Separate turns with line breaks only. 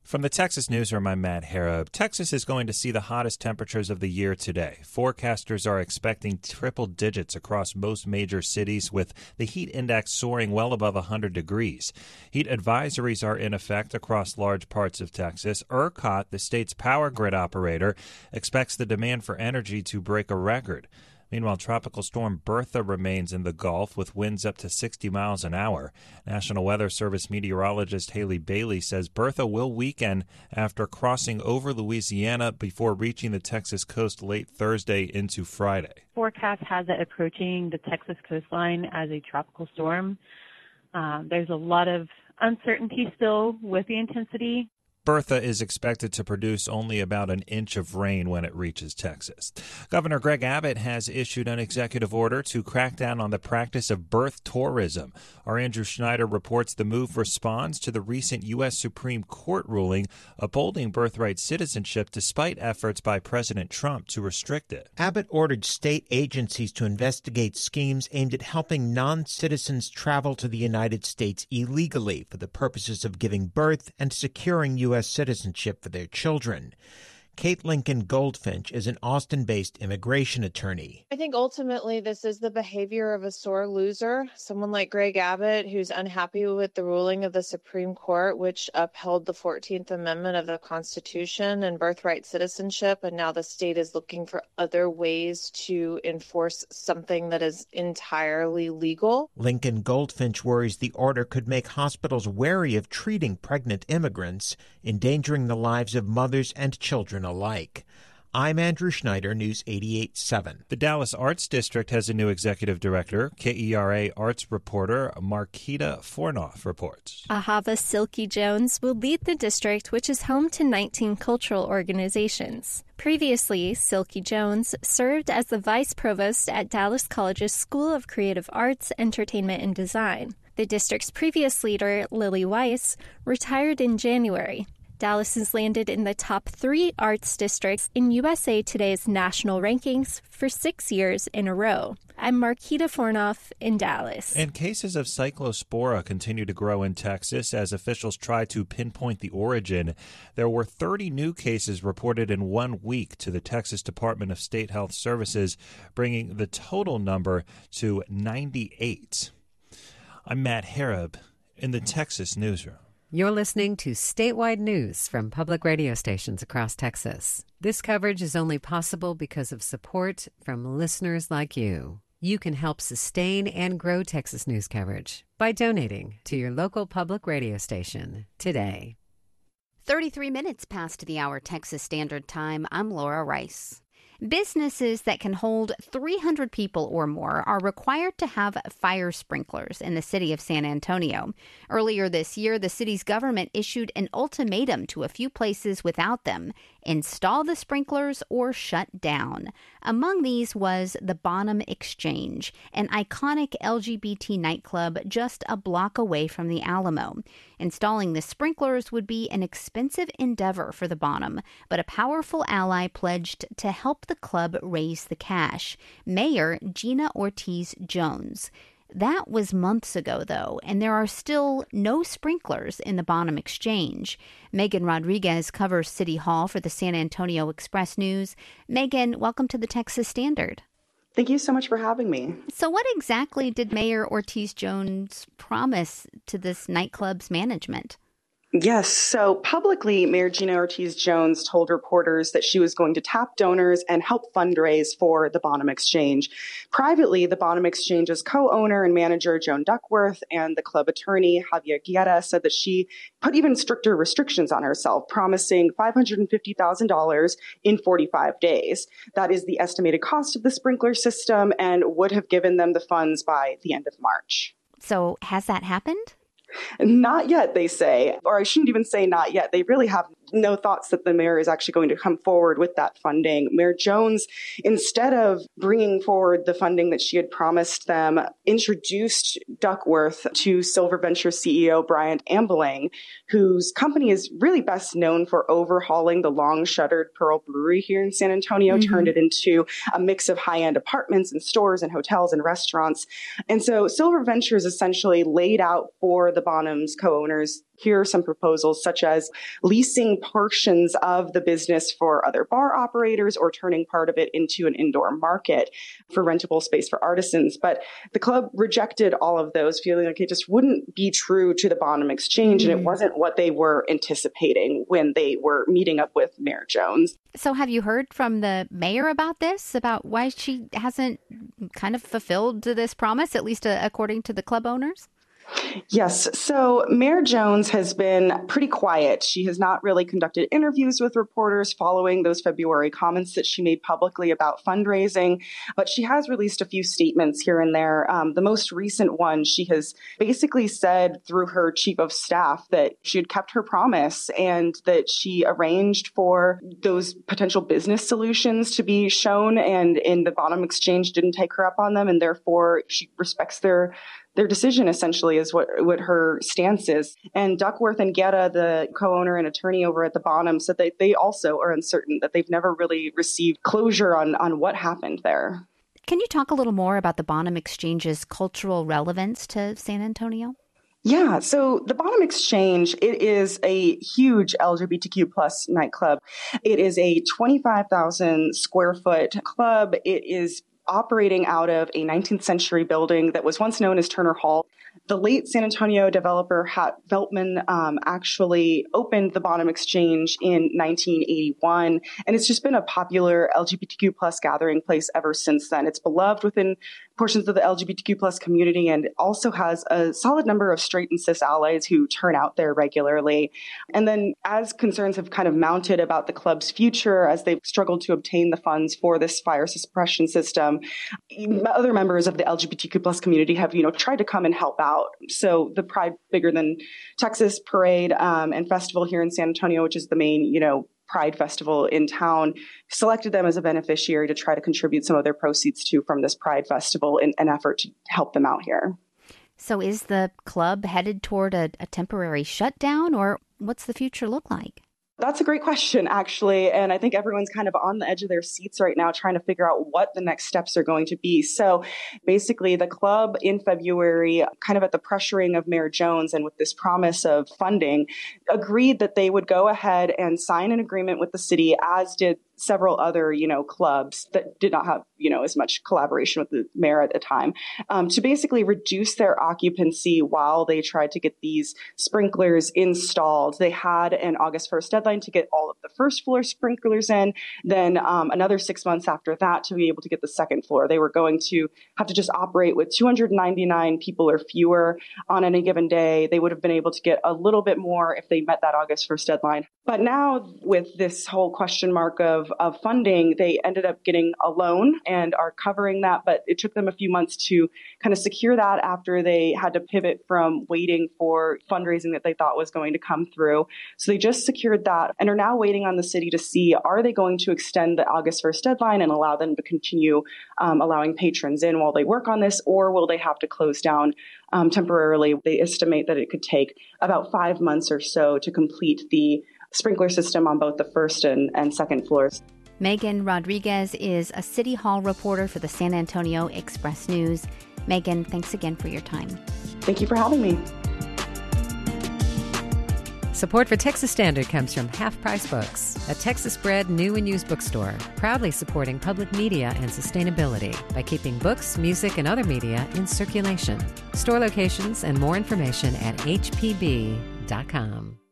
From the Texas Newsroom, I'm Matt Harrop. Texas is going to see the hottest temperatures of the year today. Forecasters are expecting triple digits across most major cities, with the heat index soaring well above 100 degrees. Heat advisories are in effect across large parts of Texas. ERCOT, the state's power grid operator, expects the demand for energy to break a record. Meanwhile, Tropical Storm Bertha remains in the Gulf with winds up to 60 miles an hour. National Weather Service meteorologist Haley Bailey says Bertha will weaken after crossing over Louisiana before reaching the Texas coast late Thursday into Friday.
Forecast has it approaching the Texas coastline as a tropical storm. There's a lot of uncertainty still with the intensity.
Bertha is expected to produce only about an inch of rain when it reaches Texas. Governor Greg Abbott has issued an executive order to crack down on the practice of birth tourism. Our Andrew Schneider reports the move responds to the recent U.S. Supreme Court ruling upholding birthright citizenship despite efforts by President Trump to restrict it.
Abbott ordered state agencies to investigate schemes aimed at helping non-citizens travel to the United States illegally for the purposes of giving birth and securing U.S. citizenship for their children. Kate Lincoln Goldfinch is an Austin-based immigration attorney.
I think ultimately this is the behavior of a sore loser, someone like Greg Abbott who's unhappy with the ruling of the Supreme Court, which upheld the 14th Amendment of the Constitution and birthright citizenship, and now the state is looking for other ways to enforce something that is entirely legal.
Lincoln Goldfinch worries the order could make hospitals wary of treating pregnant immigrants, endangering the lives of mothers and children alike. I'm Andrew Schneider, News 88.7.
The Dallas Arts District has a new executive director. KERA arts reporter Marquita Fornoff reports.
Ahava Silky Jones will lead the district, which is home to 19 cultural organizations. Previously, Silky Jones served as the vice provost at Dallas College's School of Creative Arts, Entertainment, and Design. The district's previous leader, Lily Weiss, retired in January. Dallas has landed in the top 3 arts districts in USA Today's national rankings for 6 years in a row. I'm Marquita Fornoff in Dallas.
And cases of cyclospora continue to grow in Texas as officials try to pinpoint the origin. There were 30 new cases reported in 1 week to the Texas Department of State Health Services, bringing the total number to 98. I'm Matt Harrop in the Texas Newsroom.
You're listening to statewide news from public radio stations across Texas. This coverage is only possible because of support from listeners like you. You can help sustain and grow Texas news coverage by donating to your local public radio station today.
33 minutes past the hour Texas Standard Time. I'm Laura Rice. Businesses that can hold 300 people or more are required to have fire sprinklers in the city of San Antonio. Earlier this year, the city's government issued an ultimatum to a few places without them: install the sprinklers or shut down. Among these was the Bonham Exchange, an iconic LGBT nightclub just a block away from the Alamo. Installing the sprinklers would be an expensive endeavor for the Bonham, but a powerful ally pledged to help the club raise the cash: Mayor Gina Ortiz Jones. That was months ago, though, and there are still no sprinklers in the Bonham Exchange. Megan Rodriguez covers City Hall for the San Antonio Express News. Megan, welcome to the Texas Standard.
Thank you so much for having me.
So what exactly did Mayor Ortiz Jones promise to this nightclub's management?
Yes. So publicly, Mayor Gina Ortiz Jones told reporters that she was going to tap donors and help fundraise for the Bonham Exchange. Privately, the Bonham Exchange's co-owner and manager, Joan Duckworth, and the club attorney, Javier Guerra, said that she put even stricter restrictions on herself, promising $550,000 in 45 days. That is the estimated cost of the sprinkler system and would have given them the funds by the end of March.
So has that happened?
Not yet, they say. Or I shouldn't even say not yet. They really have no thoughts that the mayor is actually going to come forward with that funding. Mayor Jones, instead of bringing forward the funding that she had promised them, introduced Duckworth to Silver Venture CEO Bryant Ambeling, whose company is really best known for overhauling the long-shuttered Pearl Brewery here in San Antonio, turned it into a mix of high-end apartments and stores and hotels and restaurants. And so Silver Ventures essentially laid out for the Bonhams co-owners here are some proposals such as leasing portions of the business for other bar operators or turning part of it into an indoor market for rentable space for artisans. But the club rejected all of those, feeling like it just wouldn't be true to the Bonham Exchange, and it wasn't what they were anticipating when they were meeting up with Mayor Jones.
So have you heard from the mayor about this, about why she hasn't kind of fulfilled this promise, at least according to the club owners?
Yes. So Mayor Jones has been pretty quiet. She has not really conducted interviews with reporters following those February comments that she made publicly about fundraising, but she has released a few statements here and there. The most recent one, she has basically said through her chief of staff that she had kept her promise and that she arranged for those potential business solutions to be shown, and in the Bonham Exchange didn't take her up on them, and therefore she respects their decision, essentially, is what her stance is. And Duckworth and Guerra, the co-owner and attorney over at the Bonham, said that they also are uncertain, that they've never really received closure on what happened there.
Can you talk a little more about the Bonham Exchange's cultural relevance to San Antonio?
Yeah, so the Bonham Exchange, it is a huge LGBTQ plus nightclub. It is a 25,000 square foot club. It is operating out of a 19th century building that was once known as Turner Hall. The late San Antonio developer Hat Veltman actually opened the Bonham Exchange in 1981, and it's just been a popular LGBTQ plus gathering place ever since then. It's beloved within portions of the LGBTQ plus community and also has a solid number of straight and cis allies who turn out there regularly. And then as concerns have kind of mounted about the club's future, as they've struggled to obtain the funds for this fire suppression system, other members of the LGBTQ plus community have, tried to come and help out. So the Pride Bigger Than Texas parade and festival here in San Antonio, which is the main, Pride festival in town, selected them as a beneficiary to try to contribute some of their proceeds to from this Pride festival in an effort to help them out here.
So is the club headed toward a temporary shutdown, or what's the future look like?
That's a great question, actually. And I think everyone's kind of on the edge of their seats right now trying to figure out what the next steps are going to be. So basically, the club in February, kind of at the pressuring of Mayor Jones and with this promise of funding, agreed that they would go ahead and sign an agreement with the city, as did several other, clubs that did not have, as much collaboration with the mayor at the time, to basically reduce their occupancy while they tried to get these sprinklers installed. They had an August 1st deadline to get all of the first floor sprinklers in, then another 6 months after that to be able to get the second floor. They were going to have to just operate with 299 people or fewer on any given day. They would have been able to get a little bit more if they met that August 1st deadline. But now with this whole question mark of funding, they ended up getting a loan and are covering that. But it took them a few months to kind of secure that after they had to pivot from waiting for fundraising that they thought was going to come through. So they just secured that and are now waiting on the city to see, are they going to extend the August 1st deadline and allow them to continue allowing patrons in while they work on this, or will they have to close down temporarily? They estimate that it could take about 5 months or so to complete the sprinkler system on both the first and second floors.
Megan Rodriguez is a City Hall reporter for the San Antonio Express News. Megan, thanks again for your time.
Thank you for having me.
Support for Texas Standard comes from Half Price Books, a Texas-bred new and used bookstore, proudly supporting public media and sustainability by keeping books, music, and other media in circulation. Store locations and more information at hpb.com.